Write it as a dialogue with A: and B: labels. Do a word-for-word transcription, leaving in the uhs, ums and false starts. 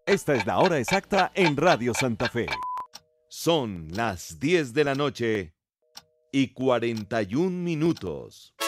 A: Esta es la hora exacta en Radio Santa Fe. Son las diez de la noche y cuarenta y un minutos.